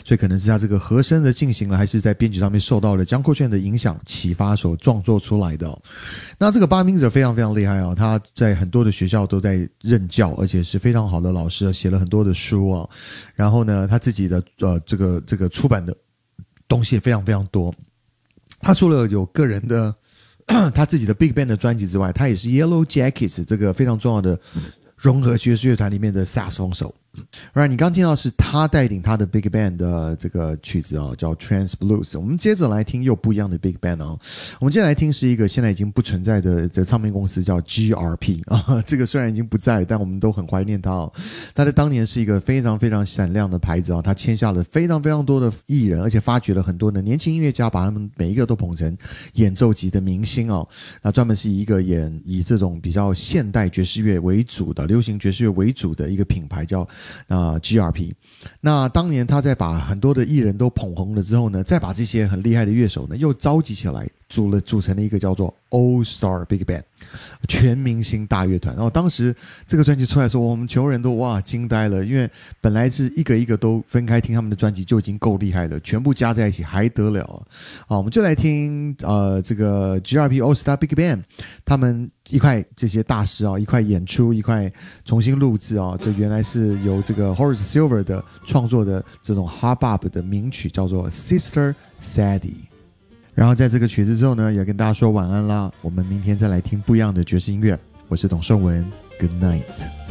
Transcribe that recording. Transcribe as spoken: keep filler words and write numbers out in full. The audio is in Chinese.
所以可能是他这个和声的进行了，还是在编曲上面受到了江阔炫的影响启发所创作出来的、哦。那这个巴明哲非常非常厉害啊、哦，他在很多的学校都在任教，而且是非常好的老师，写了很多的书啊、哦。然后呢，他自己的呃这个这个出版的东西也非常非常多。他除了有个人的他自己的 Big Band 的专辑之外，他也是 Yellow Jackets 这个非常重要的融合爵士乐团里面的萨克斯风手。Right， 你刚听到是他带领他的 Big Band 的这个曲子啊，叫 Trance Blues。我们接着来听又不一样的 Big Band 啊，我们接着来听是一个现在已经不存在的这个唱片公司叫 G R P 啊，这个虽然已经不在，但我们都很怀念他哦。他在当年是一个非常非常闪亮的牌子啊，他签下了非常非常多的艺人，而且发掘了很多的年轻音乐家，把他们每一个都捧成演奏级的明星哦。那专门是一个演以这种比较现代爵士乐为主的、流行爵士乐为主的一个品牌叫。啊 G R P。 那当年他在把很多的艺人都捧红了之后呢，再把这些很厉害的乐手呢又召集起来，组了组成了一个叫做 All Star Big Band 全明星大乐团。然后当时这个专辑出来的时候，我们球人都哇惊呆了，因为本来是一个一个都分开听他们的专辑就已经够厉害了，全部加在一起还得了啊！好，我们就来听呃这个 G R P All Star Big Band 他们一块这些大师啊，一块演出，一块重新录制啊，这原来是由这个 Horace Silver 的创作的这种 Hard Bop 的名曲，叫做 Sister Sadie。然后在这个曲子之后呢，也跟大家说晚安啦。我们明天再来听不一样的爵士音乐。我是董胜文 ，Good night。